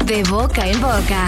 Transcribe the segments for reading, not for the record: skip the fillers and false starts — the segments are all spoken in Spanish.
De boca en boca.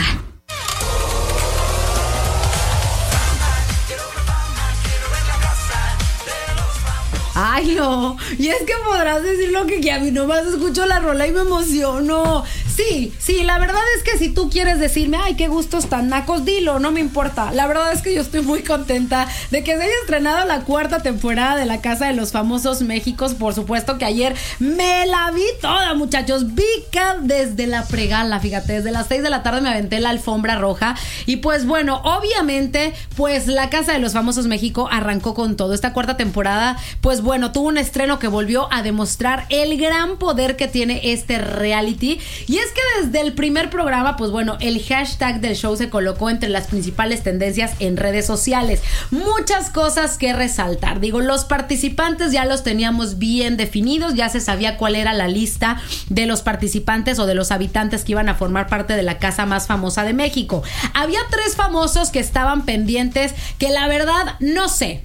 Ay, no. Y es que podrás decir lo que a mí nomás escucho la rola y me emociono. Sí, la verdad es que si tú quieres decirme, ay, qué gustos tan nacos, dilo, no me importa. La verdad es que yo estoy muy contenta de que se haya estrenado la 4ª temporada de La Casa de los Famosos Méxicos. Por supuesto que ayer me la vi toda, muchachos. Vica desde la pregala, fíjate, desde las 6 de la tarde me aventé la alfombra roja. Y pues bueno, obviamente, pues La Casa de los Famosos México arrancó con todo. Esta 4ª temporada, pues bueno, tuvo un estreno que volvió a demostrar el gran poder que tiene este reality. Y es que desde el primer programa, pues bueno, el hashtag del show se colocó entre las principales tendencias en redes sociales. Muchas cosas que resaltar. Digo, los participantes ya los teníamos bien definidos, ya se sabía cuál era la lista de los participantes o de los habitantes que iban a formar parte de la casa más famosa de México. Había 3 famosos que estaban pendientes, que la verdad, no sé.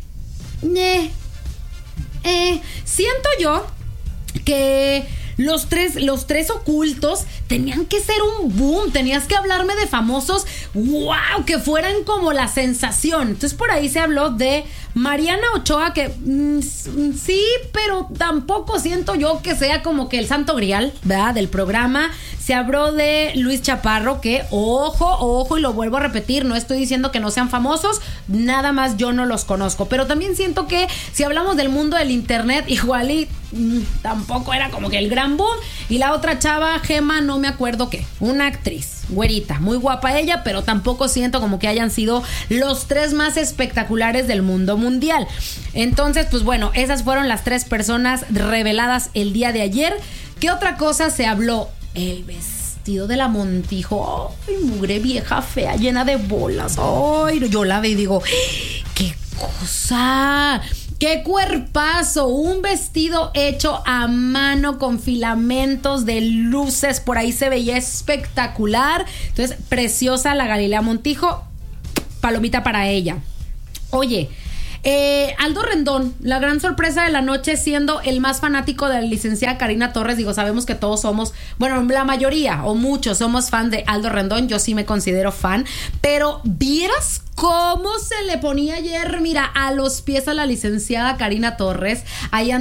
Siento yo que los tres ocultos tenían que ser un boom. Tenías que hablarme de famosos, wow, que fueran como la sensación. Entonces por ahí se habló de Mariana Ochoa, que sí, pero tampoco siento yo que sea como que el santo grial, ¿verdad?, del programa. Se habló de Luis Chaparro, que ojo, y lo vuelvo a repetir, no estoy diciendo que no sean famosos, nada más yo no los conozco, pero también siento que si hablamos del mundo del internet, igual y tampoco era como que el gran boom. Y la otra chava, Gema, no me acuerdo qué, una actriz, güerita, muy guapa ella, pero tampoco siento como que hayan sido los 3 más espectaculares del mundo mundial. Entonces, pues bueno, esas fueron las 3 personas reveladas el día de ayer. ¿Qué otra cosa se habló? El vestido de la Montijo. Ay, mugre vieja fea, llena de bolas. Ay, yo la veo y digo, ¡qué cosa! ¡Qué cuerpazo! Un vestido hecho a mano con filamentos de luces. Por ahí se veía espectacular. Entonces, preciosa la Galilea Montijo. Palomita para ella. Oye, Aldo Rendón, la gran sorpresa de la noche, siendo el más fanático de la licenciada Karina Torres. Digo, sabemos que todos somos, bueno, la mayoría o muchos somos fan de Aldo Rendón. Yo sí me considero fan, pero ¿vieras cómo se le ponía ayer, mira, a los pies a la licenciada Karina Torres? Ahí